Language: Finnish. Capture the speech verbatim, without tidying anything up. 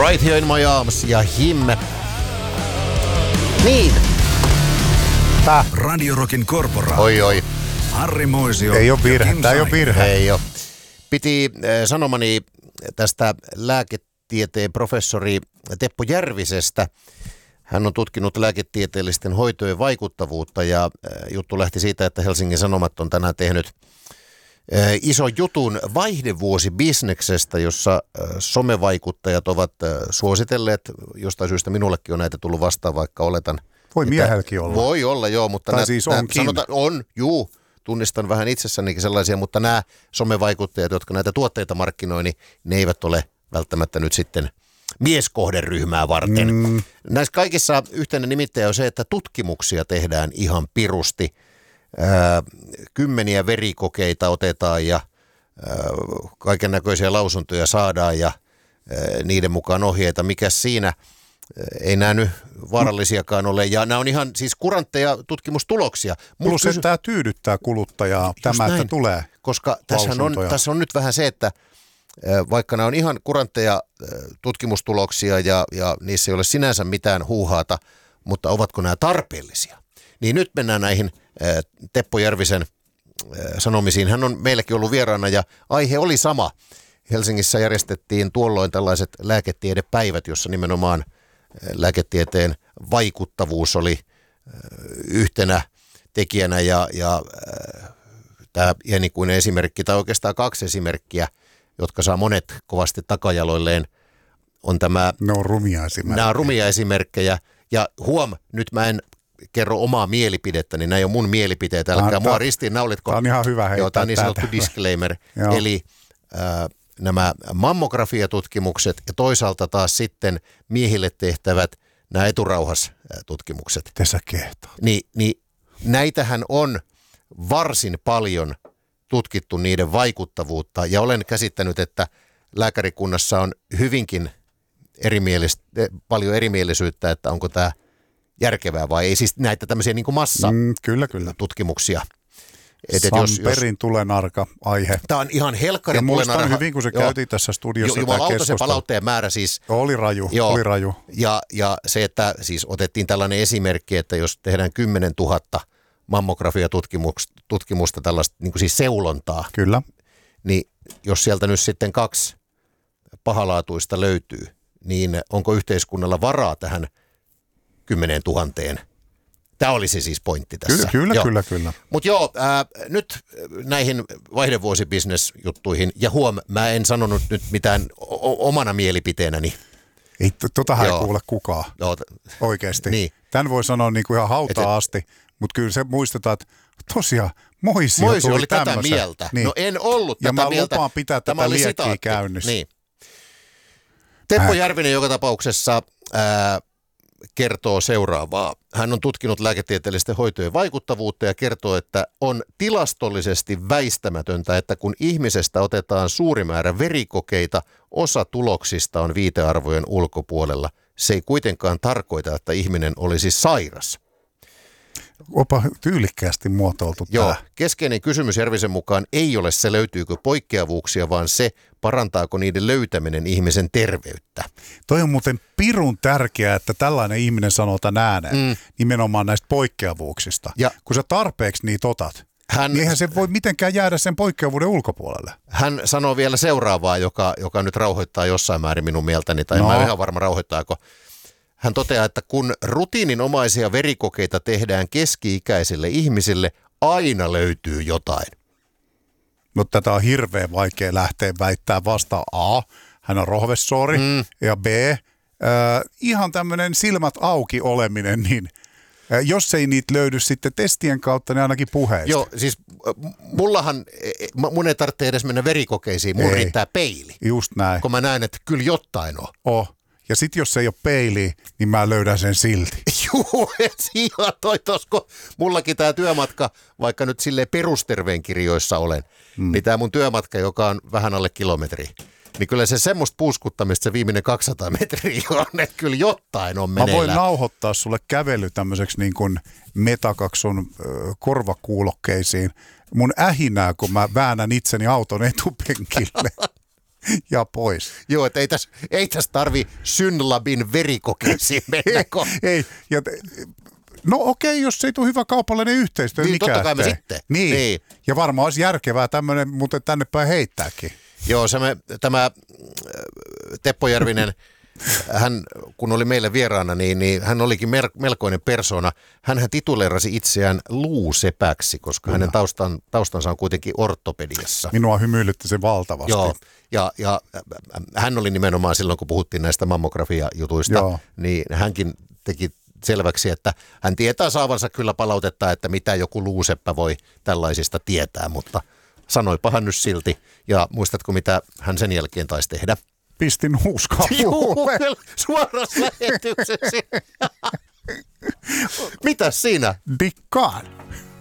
Right Here in My Arms ja Him. Niin. Tää. Radio Rockin korporaatio. Oi oi. Harri Moisio. Ei ole virhe, tää ei ole virhe. Ei ole. Piti äh, sanomani tästä lääketieteen professori Teppo Järvisestä. Hän on tutkinut lääketieteellisten hoitojen vaikuttavuutta ja äh, juttu lähti siitä, että Helsingin Sanomat on tänään tehnyt äh, ison jutun vaihdevuosibisneksestä, jossa äh, somevaikuttajat ovat äh, suositelleet. Jostain syystä minullekin on näitä tullut vastaan, vaikka oletan. Voi miehelläkin olla. Voi olla, joo, mutta tai nää, siis nää, onkin. Sanotaan, on, juu. Tunnistan vähän itsessänikin sellaisia, mutta nämä somevaikuttajat, jotka näitä tuotteita markkinoi, niin ne eivät ole välttämättä nyt sitten mieskohderyhmää varten. Mm. Näissä kaikissa yhteinen nimittäjä on se, että tutkimuksia tehdään ihan pirusti. Ää, kymmeniä verikokeita otetaan ja ää, kaiken näköisiä lausuntoja saadaan ja ää, niiden mukaan ohjeita. Mikäs siinä? Ei nämä nyt vaarallisiakaan ole. Ja nämä on ihan siis kurantteja tutkimustuloksia. Plus kysy... tämä tyydyttää kuluttajaa, just tämä, näin, että tulee koska tässä on, tässä on nyt vähän se, että vaikka nämä on ihan kurantteja tutkimustuloksia ja, ja niissä ei ole sinänsä mitään huuhaata, mutta ovatko nämä tarpeellisia? Niin nyt mennään näihin Teppo Järvisen sanomisiin. Hän on meilläkin ollut vieraana ja aihe oli sama. Helsingissä järjestettiin tuolloin tällaiset lääketiedepäivät, jossa nimenomaan lääketieteen vaikuttavuus oli yhtenä tekijänä ja, ja äh, tämä iänikuinen esimerkki, tai oikeastaan kaksi esimerkkiä, jotka saa monet kovasti takajaloilleen, on tämä... Ne on rumia esimerkkejä. Nämä on rumia esimerkkejä, ja huom, nyt mä en kerro omaa mielipidettäni, niin nämä ei ole mun mielipiteitä, älkää mua ristiinnaulitko. Tämä on ihan hyvä heittää. Joo, tämä on niin sanottu disclaimer, eli... Äh, nämä mammografiatutkimukset ja toisaalta taas sitten miehille tehtävät nämä eturauhastutkimukset. Tesä kehtaa. Niin, niin näitähän on varsin paljon tutkittu niiden vaikuttavuutta ja olen käsittänyt, että lääkärikunnassa on hyvinkin erimielis- paljon erimielisyyttä, että onko tämä järkevää vai ei. Siis näitä tämmöisiä niin kuin massa mm, kyllä, kyllä. tutkimuksia. Samperin jos, tulenarka aihe. Tämä on ihan helkkarin ja tulenarka. Ja muistan hyvin, kun se joo. käytiin tässä studiossa jo, tämä keskustelu. Se palautteen määrä siis. Oli raju, joo. oli raju. Ja, ja se, että siis otettiin tällainen esimerkki, että jos tehdään kymmenen tuhatta mammografiatutkimusta, tällaista niin kuin siis seulontaa. Kyllä. Niin jos sieltä nyt sitten kaksi pahalaatuista löytyy, niin onko yhteiskunnalla varaa tähän kymmeneen tuhanteen? Tämä oli se siis pointti tässä. Kyllä, kyllä, kyllä. kyllä. Mutta joo, ää, nyt näihin vaihdevuosibisnesjuttuihin, ja huom, mä en sanonut nyt mitään o- omana mielipiteenäni. Ei, totahan ei kuule kukaan. Joo. Oikeasti. Niin. Tän voi sanoa niin kuin ihan hautaan et, asti, mutta kyllä se muistetaan, että tosiaan Moisio, Moisio tuli oli tämmöisen. tätä mieltä. Niin. No en ollut ja tätä mieltä. Ja mä lupaan pitää Tämä tätä liekkiä käynnissä. Niin. Teppo äh. Järvinen joka tapauksessa... Ää, kertoo seuraavaa. Hän on tutkinut lääketieteellisten hoitojen vaikuttavuutta ja kertoo, että on tilastollisesti väistämätöntä, että kun ihmisestä otetaan suuri määrä verikokeita, osa tuloksista on viitearvojen ulkopuolella. Se ei kuitenkaan tarkoita, että ihminen olisi sairas. Opa tyylikkäästi muotoiltu Joo, tämä. Keskeinen kysymys Järvisen mukaan ei ole se, löytyykö poikkeavuuksia, vaan se, parantaako niiden löytäminen ihmisen terveyttä. Toi on muuten pirun tärkeää, että tällainen ihminen sanoo tämän ääneen, mm. nimenomaan näistä poikkeavuuksista. Ja kun sä tarpeeksi niitä otat, hän, niin eihän se voi mitenkään jäädä sen poikkeavuuden ulkopuolelle. Hän sanoo vielä seuraavaa, joka, joka nyt rauhoittaa jossain määrin minun mieltäni, tai no. mä en ihan varma rauhoittaako. Hän toteaa, että kun rutiininomaisia verikokeita tehdään keski-ikäisille ihmisille, aina löytyy jotain. Mutta tätä on hirveän vaikea lähteä väittää vasta A, hän on rohvessori, mm. ja B, äh, ihan tämmöinen silmät auki oleminen, niin äh, jos ei niitä löydy sitten testien kautta, niin ainakin puheista. Joo, siis mullahan, mun ei tarvitse edes mennä verikokeisiin, mun ei. riittää peili. Just näin. Kun mä näen, että kyllä jotain on. Oh. Ja sitten jos ei ole peiliä, niin mä löydän sen silti. Juu, ihan toi tosko. Mullakin tämä työmatka, vaikka nyt silleen perusterveenkirjoissa olen, mm. niin tämä mun työmatka, joka on vähän alle kilometri, niin kyllä se semmoista puuskuttamista se viimeinen kaksisataa metriä on, että kyllä jotain on meneillään. Mä voin nauhoittaa sulle kävely tämmöiseksi niin kuin metakaksun äh, korvakuulokkeisiin. Mun ähinää, kun mä väännän itseni auton etupenkille. Ja pois. Joo, että ei tässä ei täs tarvi Synlabin verikokeisiin mennä. ei, ei. Ja te, no okei, jos se ei tule hyvä kaupallinen yhteistyö, niin mikä totta kai me ettei. sitten. Niin. niin. Ja varmaan olisi järkevää tämmöinen, mutta tänne päin heittääkin. Joo, se me, tämä Teppo Järvinen, hän kun oli meille vieraana, niin, niin hän olikin mer- melkoinen persona. Hänhän tituleerasi itseään luusepäksi, koska Kyllä. hänen taustan, taustansa on kuitenkin ortopediassa. Minua hymyilytti se valtavasti. Joo, ja, ja hän oli nimenomaan silloin, kun puhuttiin näistä mammografia-jutuista, Joo. niin hänkin teki selväksi, että hän tietää saavansa kyllä palautetta, että mitä joku luuseppä voi tällaisista tietää, mutta sanoipa hän nyt silti. Ja muistatko, mitä hän sen jälkeen taisi tehdä? Pistin nuuskaa puulle. Suorassa lähetyksessä. Mitäs siinä? Dikkaan.